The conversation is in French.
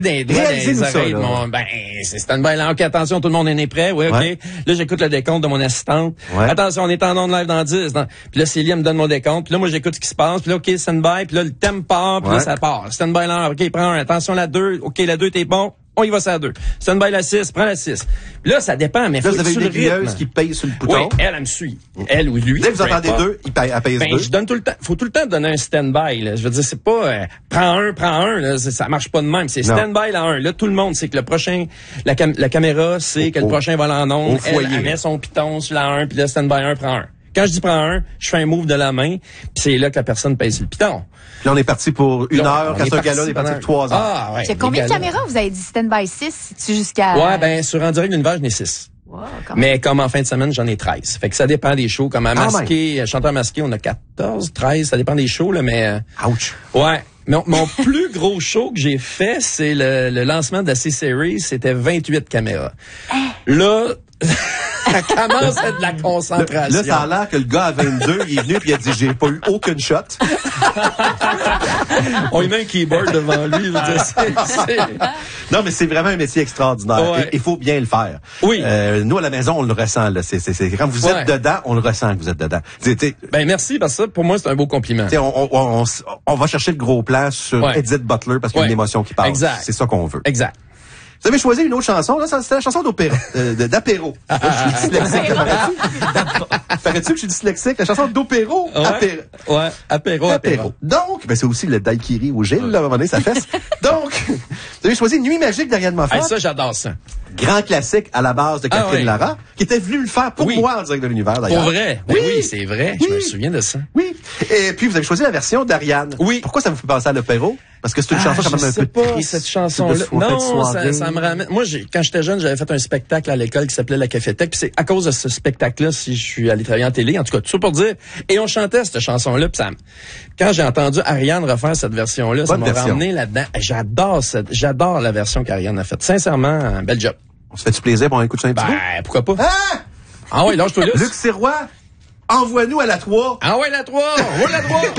des doigts, Réalisez-nous des oreilles. ça, là. C'est stand-by là. OK, attention, tout le monde est prêt. Oui, OK. Ouais. Là, j'écoute le décompte de mon assistante. Ouais. Attention, on est en onde live dans 10. Puis là, Célie, elle me donne mon décompte. Puis là, moi, j'écoute ce qui se passe. Puis là, OK, stand-by. Puis là, le thème part. Puis là, ça part. Stand-by là. OK, prends un. Attention, la 2. OK, la 2, t'es bon. On y va sur la 2. Stand-by la 6. Prends la 6. Puis là, ça dépend. Mais Là, faut vous avez sur une le aiguilleuse rythme. qui paye sur le bouton. Oui, elle me suit. Elle ou lui. Dès que vous peu entendez importe. deux, elle pèse Ben, deux. je donne tout le temps. Faut tout le temps donner un stand-by, là. Je veux dire, c'est pas, prends un, là. Ça marche pas de même. C'est Non. stand-by, là, 1. Là, tout le monde sait que le prochain, la caméra sait que le prochain va en onde. Elle met son piton sur la 1, puis là, stand-by 1, prends un. Quand je dis prends un, je fais un move de la main, puis c'est là que la personne pèse sur le piton. Puis là, on est parti pour une Là, heure. on Quand est c'est un gala, on parti est parti pendant- pour 3 heures. Ah, ouais. C'est combien de les galas. caméras vous avez dit stand-by 6? C'est jusqu'à... Ouais, ben, sur En direct de l'univers, j'en ai 6. Wow, quand même. Mais comme en fin de semaine, j'en ai 13. Fait que ça dépend des shows. Comme à Masqué, Chanteur Masqué, on a 14, 13. Ça dépend des shows, là, mais... Ouch. Ouais. Mon plus gros show que j'ai fait, c'est le lancement de la C-Series. C'était 28 caméras. Là, ça commence à être de la concentration. Là, ça a l'air que le gars à 22, il est venu puis il a dit, j'ai pas eu aucune shot. On lui met un keyboard devant lui. Je veux dire, Non, mais c'est vraiment un métier extraordinaire. Ouais. Il faut bien le faire. Oui. Nous, à la maison, on le ressent, là. C'est quand vous êtes dedans, on le ressent que vous êtes dedans. Ben, merci, parce que ça, pour moi, c'est un beau compliment. On va chercher le gros plan sur Edith Butler parce qu'il y a une émotion qui passe. Exact. C'est ça qu'on veut. Exact. Vous avez choisi une autre chanson, là, c'est la chanson d'opéra, d'apéro. Je suis dyslexique, paraît-tu que je suis dyslexique? La chanson d'opéro, Ouais, apéro. Donc, ben, c'est aussi le daiquiri au Gilles, là, à un moment donné, ça fesse. Donc, vous avez choisi Nuit magique d'Ariane Moffat. Hey, ça, j'adore ça. Grand classique à la base de Catherine Lara, qui était venue le faire pour moi en direct de l'univers, d'ailleurs. Pour vrai? Ben oui, c'est vrai. Je me souviens de ça. Oui. Et puis, vous avez choisi la version d'Ariane. Oui. Pourquoi ça vous fait penser à l'opéro? Parce que c'est une chanson quand même un peu triste. Cette chanson-là. Non, ça me ramène. Moi, quand j'étais jeune, j'avais fait un spectacle à l'école qui s'appelait La Cafétèque. Puis c'est à cause de ce spectacle-là si je suis allé travailler en télé. En tout cas, tout ça pour dire. Et on chantait cette chanson-là. Puis quand j'ai entendu Ariane refaire cette version-là, ça m'a ramené là-dedans. J'adore la version qu'Ariane a faite. Sincèrement, un bel job. On se fait-tu plaisir pour un coup de un petit bout? Ben, pourquoi pas? Hein? Ah oui, lâche-toi là. Luc Sirois, envoie-nous à la 3. Ah ouais, la 3! On va la 3!